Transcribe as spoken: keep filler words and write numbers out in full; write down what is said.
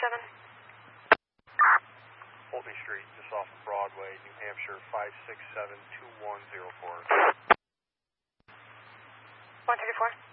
seven. Pulteney Street, just off of Broadway, New Hampshire, five six seven two one zero four. one thirty-four.